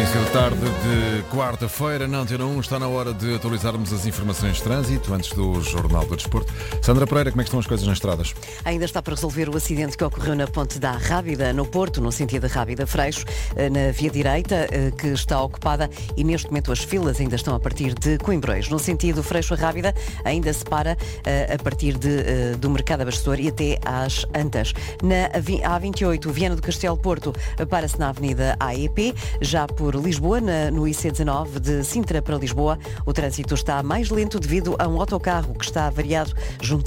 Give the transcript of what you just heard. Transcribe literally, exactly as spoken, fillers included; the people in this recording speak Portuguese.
Início de tarde de quarta-feira, na Antena um, está na hora de atualizarmos as informações de trânsito antes do Jornal do Desporto. Sandra Pereira, como é que estão as coisas nas estradas? Ainda está para resolver o acidente que ocorreu na Ponte da Rábida, no Porto, no sentido de Rábida-Freixo, na via direita, que está ocupada, e neste momento as filas ainda estão a partir de Coimbrões. No sentido Freixo-Rábida, ainda se para a partir de, do Mercado Abastecedor e até às Antas. Na A vinte e oito, Viana do Castelo-Porto, para-se na Avenida A E P, já por Lisboa, na, no I C dezanove de Sintra para Lisboa, o trânsito está mais lento devido a um autocarro que está avariado junto